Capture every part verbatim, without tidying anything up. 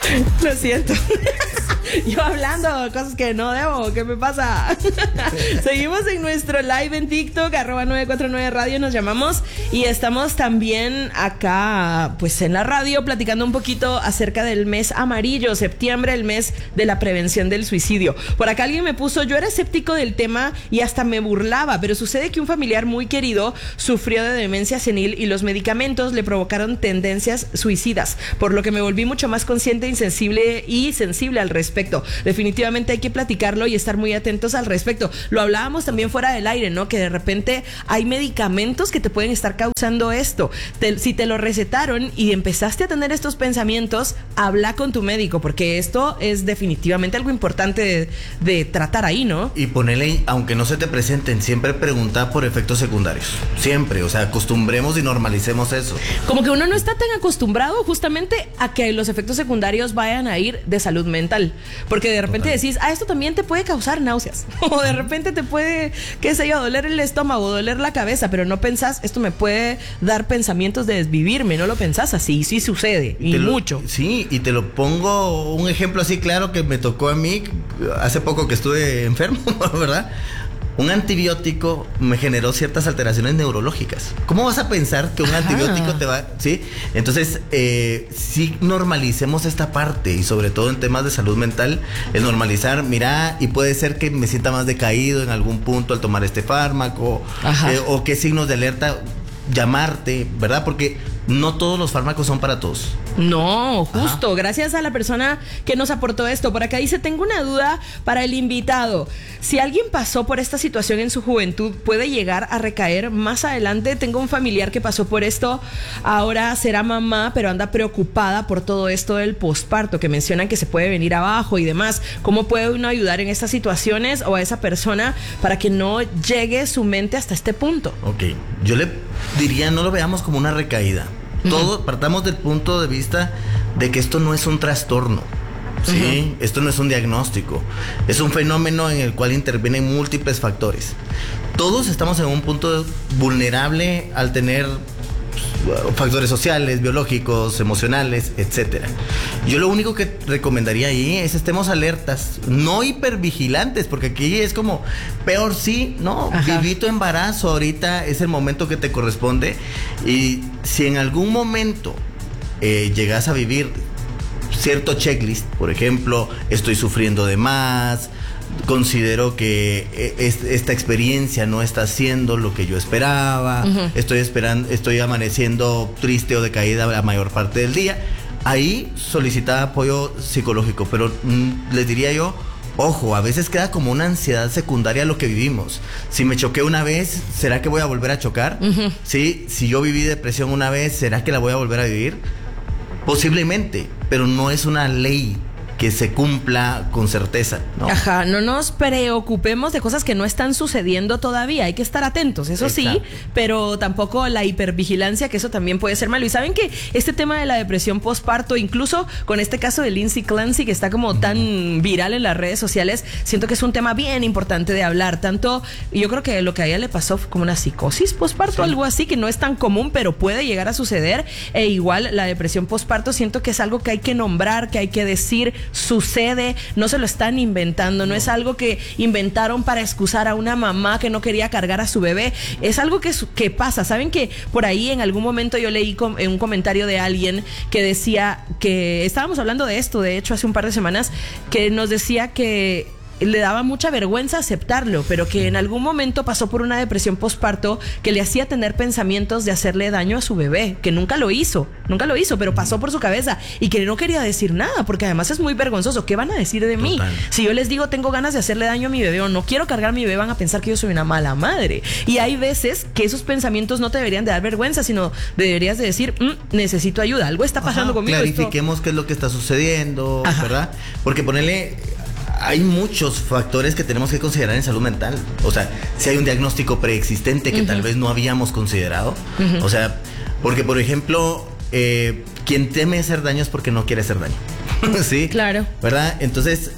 Lo siento. Yo hablando cosas que no debo, ¿qué me pasa? Seguimos en nuestro live en TikTok, arroba nueve cuatro nueve radio, nos llamamos. Y estamos también acá, pues en la radio, platicando un poquito acerca del mes amarillo, septiembre, el mes de la prevención del suicidio. Por acá alguien me puso, yo era escéptico del tema y hasta me burlaba, pero sucede que un familiar muy querido sufrió de demencia senil y los medicamentos le provocaron tendencias suicidas, por lo que me volví mucho más consciente, insensible y sensible al respecto. Definitivamente hay que platicarlo y estar muy atentos al respecto. Lo hablábamos también fuera del aire, ¿no? Que de repente hay medicamentos que te pueden estar causando esto. Te, si te lo recetaron y empezaste a tener estos pensamientos, habla con tu médico, porque esto es definitivamente algo importante de, de tratar ahí, ¿no? Y ponele, aunque no se te presenten, siempre pregunta por efectos secundarios. Siempre, o sea, acostumbremos y normalicemos eso. Como que uno no está tan acostumbrado justamente a que los efectos secundarios vayan a ir de salud mental. Porque de repente Total. decís, ah, esto también te puede causar náuseas. O de repente te puede, qué sé yo, doler el estómago, doler la cabeza, pero no pensás, esto me puede dar pensamientos de desvivirme. No lo pensás así, sí sucede, y, y lo, mucho. Sí, y te lo pongo un ejemplo así claro que me tocó a mí hace poco que estuve enfermo, ¿verdad? Un antibiótico me generó ciertas alteraciones neurológicas. ¿Cómo vas a pensar que un Ajá. antibiótico te va...? ¿Sí? Entonces, eh, sí normalicemos esta parte, y sobre todo en temas de salud mental, es normalizar, mira, y puede ser que me sienta más decaído en algún punto al tomar este fármaco, eh, o qué signos de alerta llamarte, ¿verdad? Porque no todos los fármacos son para todos. No, justo. Ajá. Gracias a la persona que nos aportó esto. Por acá dice, tengo una duda para el invitado. Si alguien pasó por esta situación en su juventud, ¿puede llegar a recaer más adelante? Tengo un familiar que pasó por esto. Ahora será mamá, pero anda preocupada por todo esto del posparto, que mencionan que se puede venir abajo y demás. ¿Cómo puede uno ayudar en estas situaciones o a esa persona para que no llegue su mente hasta este punto? Ok, yo le diría, no lo veamos como una recaída. Todo, partamos del punto de vista de que esto no es un trastorno, ¿sí? Uh-huh. Esto no es un diagnóstico. Es un fenómeno en el cual intervienen múltiples factores. Todos estamos en un punto vulnerable al tener factores sociales, biológicos, emocionales, etcétera. Yo lo único que recomendaría ahí es estemos alertas, no hipervigilantes, porque aquí es como peor sí, no, viví tu embarazo, ahorita es el momento que te corresponde, y si en algún momento eh, llegas a vivir cierto checklist, por ejemplo, estoy sufriendo de más, considero que esta experiencia no está haciendo lo que yo esperaba, uh-huh. estoy esperando, estoy amaneciendo triste o decaída la mayor parte del día, ahí solicita apoyo psicológico, pero mm, les diría yo, ojo, a veces queda como una ansiedad secundaria a lo que vivimos. Si me choqué una vez, ¿será que voy a volver a chocar? Uh-huh. ¿Sí? Si yo viví depresión una vez, ¿será que la voy a volver a vivir? Posiblemente, pero no es una ley que se cumpla con certeza, ¿no? Ajá, no nos preocupemos de cosas que no están sucediendo todavía, hay que estar atentos, eso Exacto. sí, pero tampoco la hipervigilancia, que eso también puede ser malo. Y saben que este tema de la depresión postparto, incluso con este caso de Lindsay Clancy, que está como tan viral en las redes sociales, siento que es un tema bien importante de hablar, tanto, yo creo que lo que a ella le pasó fue como una psicosis postparto, sí. algo así, que no es tan común, pero puede llegar a suceder, e igual la depresión postparto siento que es algo que hay que nombrar, que hay que decir, sucede, no se lo están inventando, no, no es algo que inventaron para excusar a una mamá que no quería cargar a su bebé, es algo que, que pasa. Saben que por ahí en algún momento yo leí com- un comentario de alguien que decía que, estábamos hablando de esto, de hecho hace un par de semanas, que nos decía que le daba mucha vergüenza aceptarlo, pero que en algún momento pasó por una depresión postparto que le hacía tener pensamientos de hacerle daño a su bebé, que nunca lo hizo, nunca lo hizo, pero pasó por su cabeza y que no quería decir nada, porque además es muy vergonzoso. ¿Qué van a decir de mí? Total. Si yo les digo tengo ganas de hacerle daño a mi bebé o no quiero cargar a mi bebé, van a pensar que yo soy una mala madre. Y hay veces que esos pensamientos no te deberían de dar vergüenza, sino deberías de decir, mm, necesito ayuda, algo está pasando Ajá, conmigo. Clarifiquemos esto. Qué es lo que está sucediendo, Ajá. ¿verdad? Porque ponerle... hay muchos factores que tenemos que considerar en salud mental. O sea, si hay un diagnóstico preexistente que uh-huh. tal vez no habíamos considerado. Uh-huh. O sea, porque por ejemplo, eh, quien teme hacer daño es porque no quiere hacer daño. Sí, claro. ¿Verdad? Entonces,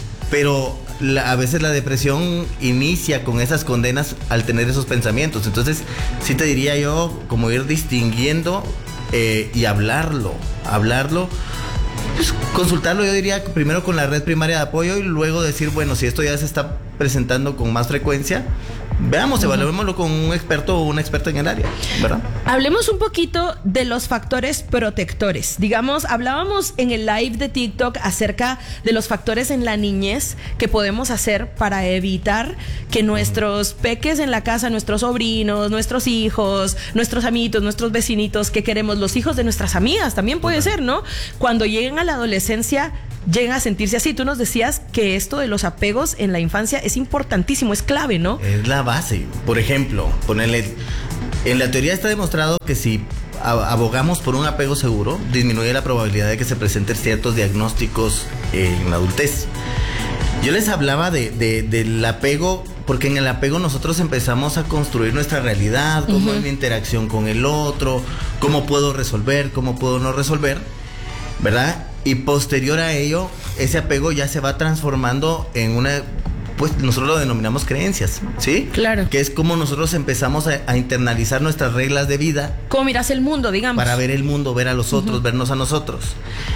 pero la, a veces la depresión inicia con esas condenas al tener esos pensamientos. Entonces, sí te diría yo, como ir distinguiendo eh, y hablarlo, hablarlo. pues, consultarlo, yo diría, primero con la red primaria de apoyo y luego decir, bueno, si esto ya se está presentando con más frecuencia, veamos, uh-huh. evaluémoslo con un experto o una experta en el área, ¿verdad? Hablemos un poquito de los factores protectores. Digamos, hablábamos en el live de TikTok acerca de los factores en la niñez que podemos hacer para evitar que nuestros peques en la casa, nuestros sobrinos, nuestros hijos, nuestros amiguitos, nuestros vecinitos que queremos, los hijos de nuestras amigas, también puede uh-huh. ser, ¿no? Cuando lleguen a la adolescencia, llegan a sentirse así. Tú nos decías que esto de los apegos en la infancia es importantísimo, es clave, ¿no? Es la base. Por ejemplo, ponerle... En la teoría está demostrado que si abogamos por un apego seguro, disminuye la probabilidad de que se presenten ciertos diagnósticos en la adultez. Yo les hablaba de, de, del apego, porque en el apego nosotros empezamos a construir nuestra realidad, cómo uh-huh. es mi interacción con el otro, cómo puedo resolver, cómo puedo no resolver, ¿verdad? Y posterior a ello, ese apego ya se va transformando en una, pues nosotros lo denominamos creencias, ¿sí? Claro. Que es como nosotros empezamos a, a internalizar nuestras reglas de vida. ¿Cómo miras el mundo, digamos? Para ver el mundo, ver a los otros, uh-huh. vernos a nosotros.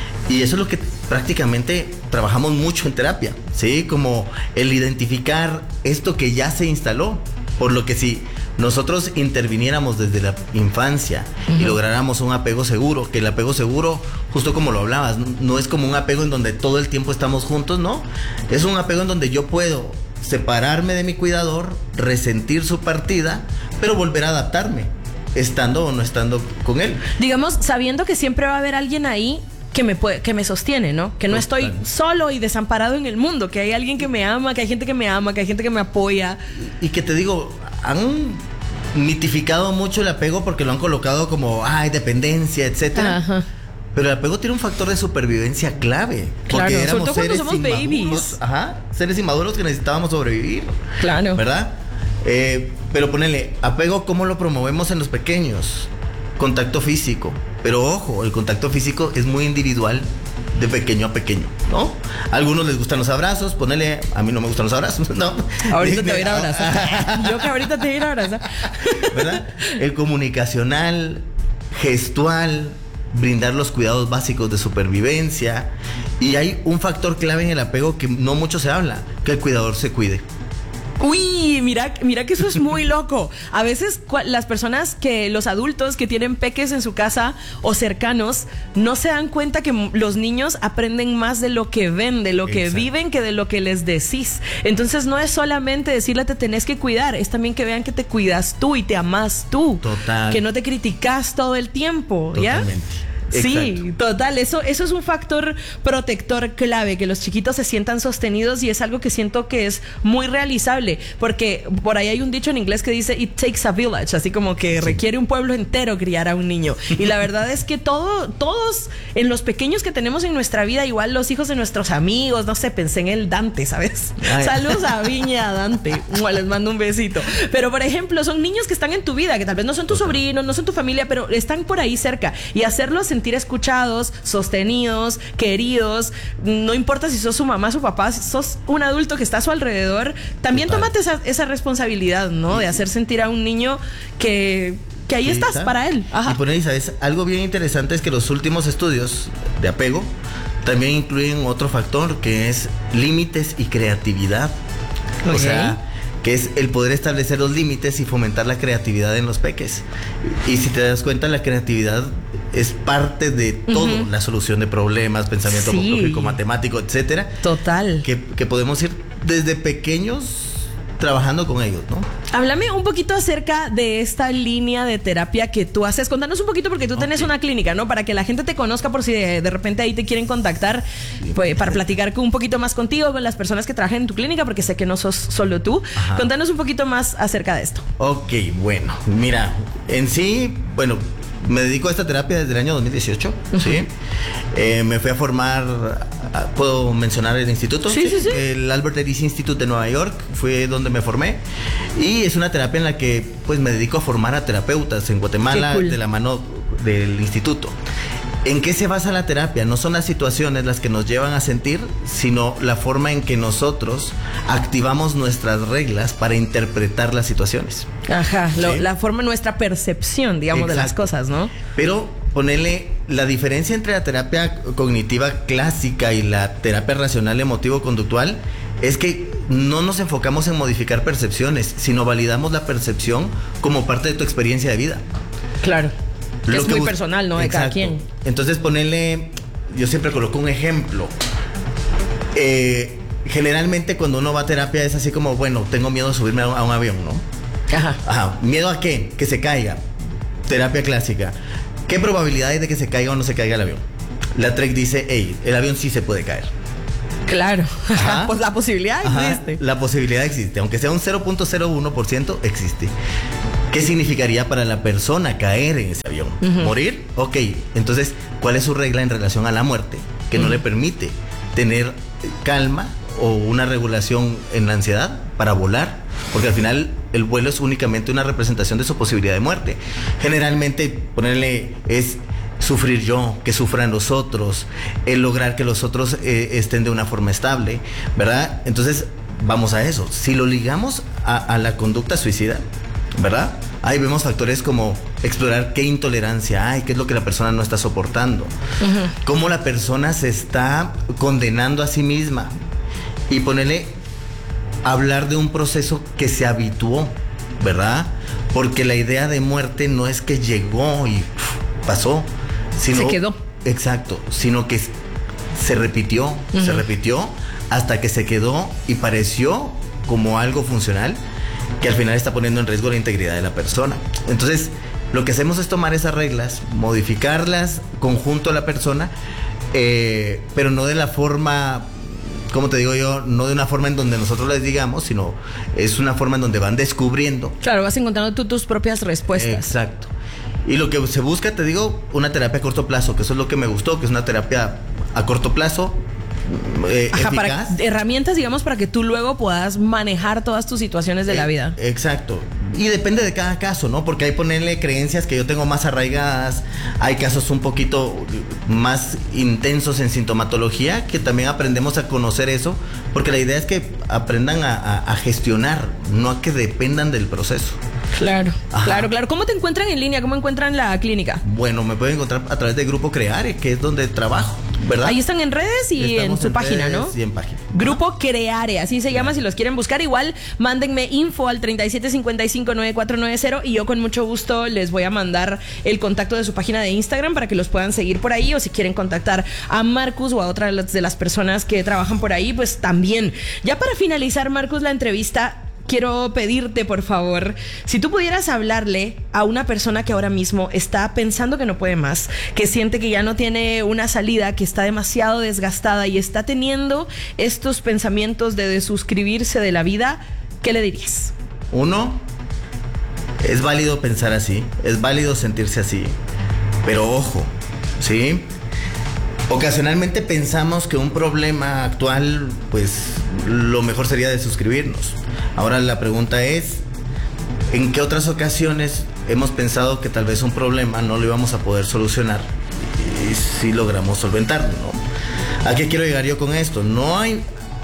Y eso es lo que prácticamente trabajamos mucho en terapia, ¿sí? Como el identificar esto que ya se instaló. Por lo que si nosotros interviniéramos desde la infancia uh-huh. y lográramos un apego seguro, que el apego seguro, justo como lo hablabas, no, no es como un apego en donde todo el tiempo estamos juntos, no. Es un apego en donde yo puedo separarme de mi cuidador, resentir su partida, pero volver a adaptarme, estando o no estando con él. Digamos, sabiendo que siempre va a haber alguien ahí que me puede, que me sostiene, ¿no? Que no Total. estoy solo y desamparado en el mundo, que hay alguien que me ama, que hay gente que me ama, que hay gente que me apoya. Y que te digo, han mitificado mucho el apego porque lo han colocado como, ay, dependencia, etcétera. Ajá. Pero el apego tiene un factor de supervivencia clave. Porque claro, éramos seres somos inmaduros, babies. Ajá, seres inmaduros que necesitábamos sobrevivir. Claro. ¿Verdad? Eh, pero ponele, apego, ¿cómo lo promovemos en los pequeños? Contacto físico. Pero ojo, el contacto físico es muy individual de pequeño a pequeño, ¿no? A algunos les gustan los abrazos, ponele, a mí no me gustan los abrazos, ¿no? Ahorita te voy a ir a abrazar. Yo que ahorita te voy a ir a abrazar. ¿Verdad? El comunicacional, gestual, brindar los cuidados básicos de supervivencia. Y hay un factor clave en el apego que no mucho se habla, que el cuidador se cuide. Uy, mira, mira que eso es muy loco. A veces las personas que, los adultos que tienen peques en su casa o cercanos, no se dan cuenta que los niños aprenden más de lo que ven, de lo que Exacto. viven, que de lo que les decís. Entonces no es solamente decirle te tenés que cuidar, es también que vean que te cuidas tú y te amas tú. Total. Que no te criticas todo el tiempo, ¿ya? Totalmente. Sí, Exacto. total, eso, eso es un factor protector clave, que los chiquitos se sientan sostenidos, y es algo que siento que es muy realizable, porque por ahí hay un dicho en inglés que dice it takes a village, así como que sí. requiere un pueblo entero criar a un niño, y la verdad es que todo, todos en los pequeños que tenemos en nuestra vida, igual los hijos de nuestros amigos, no sé, pensé en el Dante, ¿sabes? Ay. Saludos a Viña, a Dante, les mando un besito, pero por ejemplo son niños que están en tu vida, que tal vez no son tus sobrinos, no son tu familia, pero están por ahí cerca, y hacerlos sentir escuchados, sostenidos, queridos, no importa si sos su mamá, su papá, si sos un adulto que está a su alrededor, también Total. tómate esa, esa responsabilidad, ¿no? De hacer sentir a un niño que, que ahí sí, estás ¿sabes? Para él. Ajá. Y por ahí, ¿sabes? Algo bien interesante es que los últimos estudios de apego también incluyen otro factor que es límites y creatividad. Okay. O sea, que es el poder establecer los límites y fomentar la creatividad en los peques. Y si te das cuenta, la creatividad es parte de todo, uh-huh. la solución de problemas, pensamiento sí. lógico, matemático, etcétera. Total. Que, que podemos ir desde pequeños trabajando con ellos, ¿no? Háblame un poquito acerca de esta línea de terapia que tú haces. Contanos un poquito, porque tú okay. tenés una clínica, ¿no? Para que la gente te conozca, por si de, de repente ahí te quieren contactar, pues, para platicar un poquito más contigo, con las personas que trabajan en tu clínica, porque sé que no sos solo tú. Ajá. Contanos un poquito más acerca de esto. Ok, bueno, mira, en sí, bueno, me dedico a esta terapia desde el año dos mil dieciocho, uh-huh. ¿sí? Eh, me fui a formar, ¿puedo mencionar el instituto? Sí, sí, sí. El Albert Ellis Institute de Nueva York, fue donde me formé. Y es una terapia en la que pues me dedico a formar a terapeutas en Guatemala, cool. de la mano del instituto. ¿En qué se basa la terapia? No son las situaciones las que nos llevan a sentir, sino la forma en que nosotros activamos nuestras reglas para interpretar las situaciones. Ajá, ¿sí? lo, la forma, nuestra percepción, digamos, Exacto. de las cosas, ¿no? Pero ponerle la diferencia entre la terapia cognitiva clásica y la terapia racional emotivo-conductual es que no nos enfocamos en modificar percepciones, sino validamos la percepción como parte de tu experiencia de vida. Claro. Que Lo es que muy bus- personal, ¿no? De Exacto. cada quien. Entonces ponerle, yo siempre coloco un ejemplo. Eh, generalmente cuando uno va a terapia es así como, bueno, tengo miedo de subirme a un, a un avión, ¿no? Ajá. Ajá. ¿Miedo a qué? Que se caiga. Terapia clásica. ¿Qué probabilidad hay de que se caiga o no se caiga el avión? La T R E C dice, hey, el avión sí se puede caer. Claro. Ajá. Pues la posibilidad Ajá, existe. la posibilidad existe, aunque sea un cero punto cero uno por ciento existe. ¿Qué significaría para la persona caer en ese avión? Uh-huh. ¿Morir? Ok, entonces, ¿cuál es su regla en relación a la muerte? Que uh-huh. no le permite tener calma o una regulación en la ansiedad para volar, porque al final el vuelo es únicamente una representación de su posibilidad de muerte. Generalmente, ponerle es sufrir yo, que sufran los otros, el lograr que los otros eh, estén de una forma estable, ¿verdad? Entonces, vamos a eso. Si lo ligamos a, a la conducta suicida, ¿verdad? Ahí vemos factores como explorar qué intolerancia hay, qué es lo que la persona no está soportando, uh-huh. cómo la persona se está condenando a sí misma y ponerle, hablar de un proceso que se habituó, ¿verdad? Porque la idea de muerte no es que llegó y pff, pasó, sino, se quedó. Exacto, sino que se repitió, uh-huh. se repitió hasta que se quedó y pareció como algo funcional que al final está poniendo en riesgo la integridad de la persona. Entonces, lo que hacemos es tomar esas reglas, modificarlas conjunto a la persona, eh, pero no de la forma, como te digo yo, no de una forma en donde nosotros les digamos, sino es una forma en donde van descubriendo. Claro, vas encontrando tú tus propias respuestas. Exacto. Y lo que se busca, te digo, una terapia a corto plazo, que eso es lo que me gustó, que es una terapia a corto plazo, eh, Ajá, eficaz. Para herramientas, digamos, para que tú luego puedas manejar todas tus situaciones de eh, la vida. Exacto. Y depende de cada caso, ¿no? Porque hay ponerle creencias que yo tengo más arraigadas, hay casos un poquito más intensos en sintomatología, que también aprendemos a conocer eso, porque la idea es que aprendan a, a, a gestionar, no a que dependan del proceso. Claro, Ajá. claro, claro. ¿Cómo te encuentran en línea? ¿Cómo encuentran la clínica? Bueno, me pueden encontrar a través de Grupo Creare, que es donde trabajo, ¿verdad? Ahí están en redes y Estamos en su en página, ¿no? Sí, en página. Grupo Creare, así se llama, si los quieren buscar. Igual, mándenme info al treinta y siete cincuenta y cinco noventa y cuatro noventa y yo con mucho gusto les voy a mandar el contacto de su página de Instagram para que los puedan seguir por ahí, o si quieren contactar a Marcus o a otra de las personas que trabajan por ahí, pues también. Ya para finalizar, Marcus, la entrevista, quiero pedirte, por favor, si tú pudieras hablarle a una persona que ahora mismo está pensando que no puede más, que siente que ya no tiene una salida, que está demasiado desgastada y está teniendo estos pensamientos de desuscribirse de la vida, ¿qué le dirías? Uno, es válido pensar así, es válido sentirse así, pero ojo, ¿sí? Ocasionalmente pensamos que un problema actual, pues lo mejor sería desuscribirnos. Ahora la pregunta es, ¿en qué otras ocasiones hemos pensado que tal vez un problema no lo íbamos a poder solucionar y si logramos solventarlo, ¿no? ¿A qué quiero llegar yo con esto? No hay...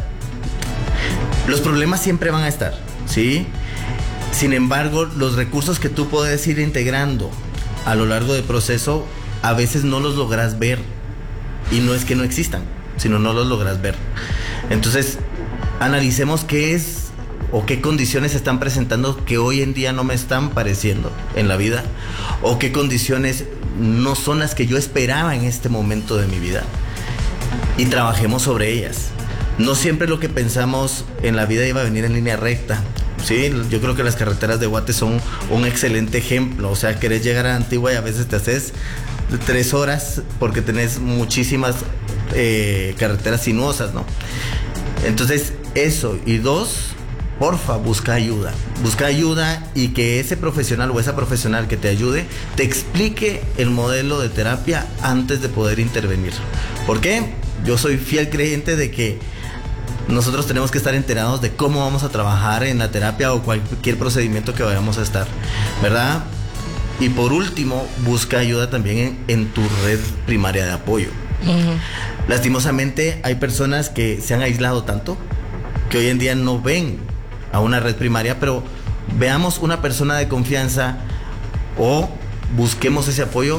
Los problemas siempre van a estar, ¿sí? Sin embargo, los recursos que tú puedes ir integrando a lo largo del proceso, a veces no los logras ver. Y no es que no existan, sino no los logras ver. Entonces, analicemos qué es o qué condiciones se están presentando que hoy en día no me están pareciendo en la vida, o qué condiciones no son las que yo esperaba en este momento de mi vida, y trabajemos sobre ellas. No siempre lo que pensamos en la vida iba a venir en línea recta. Sí, yo creo que las carreteras de Guate son un excelente ejemplo. O sea, querés llegar a Antigua y a veces te haces tres horas porque tenés muchísimas eh, carreteras sinuosas, ¿no? Entonces, eso. Y dos, porfa, busca ayuda. Busca ayuda y que ese profesional o esa profesional que te ayude te explique el modelo de terapia antes de poder intervenir. ¿Por qué? Yo soy fiel creyente de que nosotros tenemos que estar enterados de cómo vamos a trabajar en la terapia o cualquier procedimiento que vayamos a estar, ¿verdad? Y por último, busca ayuda también en, en tu red primaria de apoyo. Uh-huh. Lastimosamente, hay personas que se han aislado tanto que hoy en día no ven a una red primaria, pero veamos una persona de confianza o busquemos ese apoyo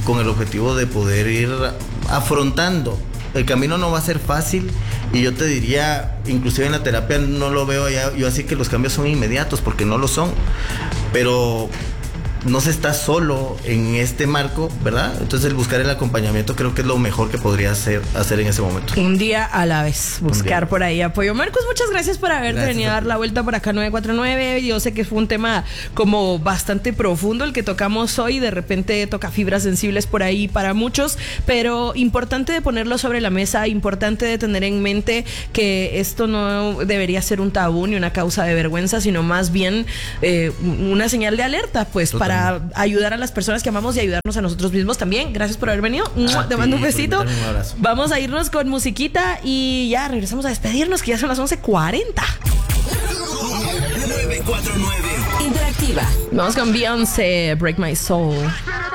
con el objetivo de poder ir afrontando. El camino no va a ser fácil y yo te diría, inclusive en la terapia no lo veo ya, yo así que los cambios son inmediatos porque no lo son, pero no se está solo en este marco, ¿verdad? Entonces el buscar el acompañamiento creo que es lo mejor que podría hacer, hacer en ese momento. Un día a la vez, buscar por ahí apoyo. Marcos, muchas gracias por haberte gracias venido a dar la vuelta por acá nueve cuatro nueve. Yo sé que fue un tema como bastante profundo el que tocamos hoy, de repente toca fibras sensibles por ahí para muchos, pero importante de ponerlo sobre la mesa, importante de tener en mente que esto no debería ser un tabú ni una causa de vergüenza, sino más bien eh, una señal de alerta, pues, Total. para ayudar a las personas que amamos y ayudarnos a nosotros mismos también. Gracias por haber venido. Ah, Te mando sí, un besito. Un Vamos a irnos con musiquita y ya regresamos a despedirnos, que ya son las once cuarenta. nueve cuatro nueve Interactiva. Vamos con Beyoncé, Break My Soul.